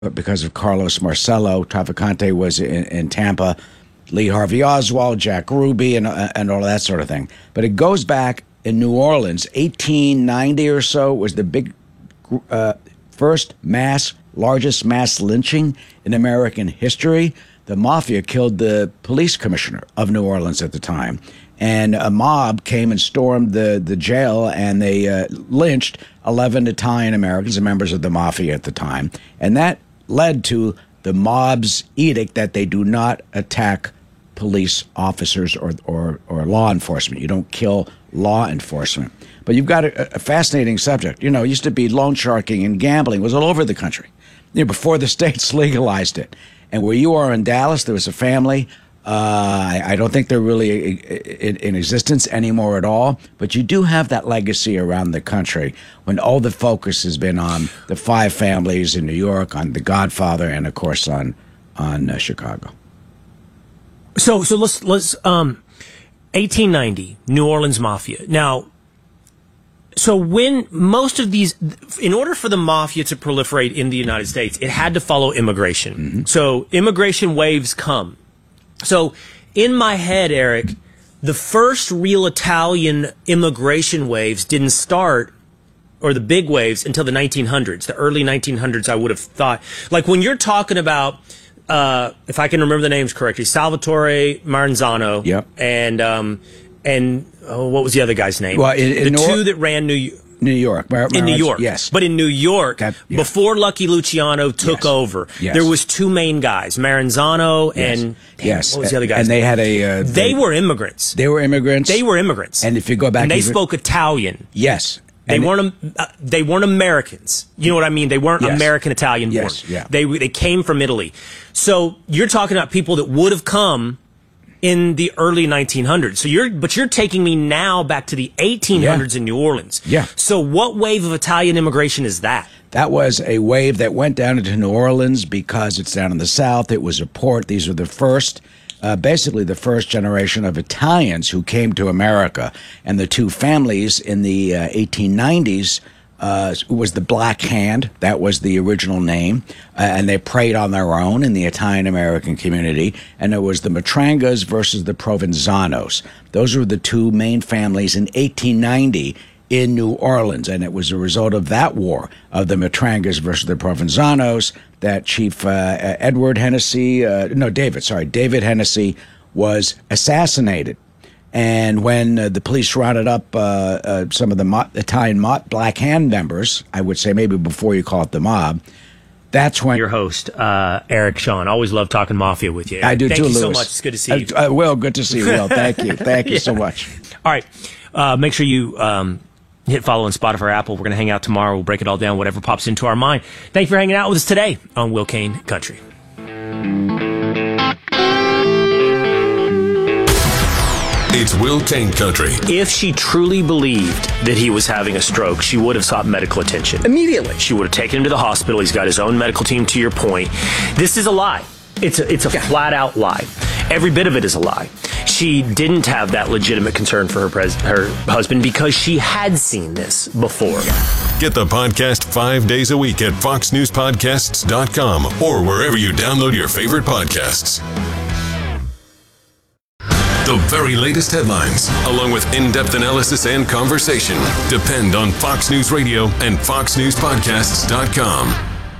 because of Carlos Marcello. Trafficante was in Tampa. Lee Harvey Oswald, Jack Ruby, and all that sort of thing. But it goes back in New Orleans, 1890 or so, was the big first largest mass lynching in American history. The mafia killed the police commissioner of New Orleans at the time. And a mob came and stormed the jail, and they lynched 11 Italian Americans and members of the mafia at the time. And that led to the mob's edict that they do not attack police officers or law enforcement. You don't kill law enforcement. But you've got a fascinating subject. It used to be loan sharking and gambling was all over the country, before the states legalized it. And where you are in Dallas, there was a family. I don't think they're really in existence anymore at all. But you do have that legacy around the country when all the focus has been on the five families in New York, on The Godfather, and of course on Chicago. So let's 1890 New Orleans Mafia. Now, so when most of these, in order for the mafia to proliferate in the United States, it had to follow immigration. Mm-hmm. So immigration waves come. So in my head, Eric, the first real Italian immigration waves didn't start, or the big waves, until the 1900s, the early 1900s, I would have thought. Like when you're talking about, if I can remember the names correctly, Salvatore Maranzano. Yep. And what was the other guy's name? Well, the two that ran New York. In New York, yes. But in New York, before Lucky Luciano took over, there was two main guys, Maranzano and what was the other guy's and name? They had they were immigrants. They were immigrants. And if you go back, and they spoke Italian. Yes. They weren't Americans. You know what I mean? They weren't American Italian born. Yes, yeah. They came from Italy. So you're talking about people that would have come in the early 1900s. So you're taking me now back to the 1800s in New Orleans. Yeah. So what wave of Italian immigration is that? That was a wave that went down into New Orleans because it's down in the South. It was a port. These were the first, basically the first generation of Italians who came to America. And the two families in the 1890s was the Black Hand. That was the original name. And they preyed on their own in the Italian-American community. And it was the Matrangas versus the Provenzanos. Those were the two main families in 1890 in New Orleans. And it was a result of that war of the Matrangas versus the Provenzanos that Chief David Hennessy was assassinated. And when the police rounded up some of the Italian Black Hand members, I would say maybe before you call it the mob, that's when... Your host, Eric Shawn. Always love talking mafia with you, Eric. I do too, Thank you Louis. So much. It's good to see you. Will, good to see you, Will. Thank you. Thank you so much. All right. Make sure you hit follow on Spotify or Apple. We're going to hang out tomorrow. We'll break it all down, whatever pops into our mind. Thank you for hanging out with us today on Will Cain Country. It's Will Cain Country. If she truly believed that he was having a stroke, she would have sought medical attention. Immediately. She would have taken him to the hospital. He's got his own medical team, to your point. This is a lie. It's a flat-out lie. Every bit of it is a lie. She didn't have that legitimate concern for her husband because she had seen this before. Get the podcast 5 days a week at foxnewspodcasts.com or wherever you download your favorite podcasts. The very latest headlines, along with in-depth analysis and conversation, depend on Fox News Radio and foxnewspodcasts.com.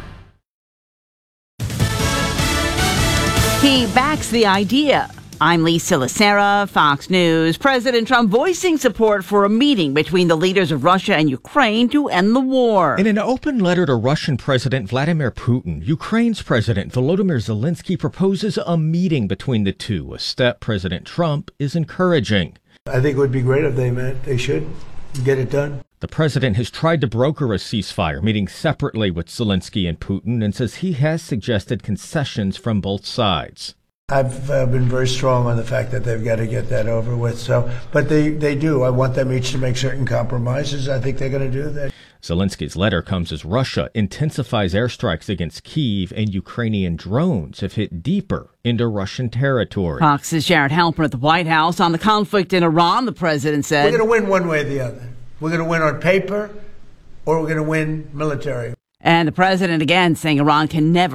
He backs the idea. I'm Lisa Lacera, Fox News. President Trump voicing support for a meeting between the leaders of Russia and Ukraine to end the war. In an open letter to Russian President Vladimir Putin, Ukraine's President Volodymyr Zelensky proposes a meeting between the two, a step President Trump is encouraging. I think it would be great if they met. They should get it done. The president has tried to broker a ceasefire, meeting separately with Zelensky and Putin, and says he has suggested concessions from both sides. I've been very strong on the fact that they've got to get that over with. But they do. I want them each to make certain compromises. I think they're going to do that. Zelensky's letter comes as Russia intensifies airstrikes against Kyiv, and Ukrainian drones have hit deeper into Russian territory. Fox's Jared Halpern at the White House on the conflict in Iran. The president said, "We're going to win one way or the other. We're going to win on paper, or we're going to win military." And the president again saying Iran can never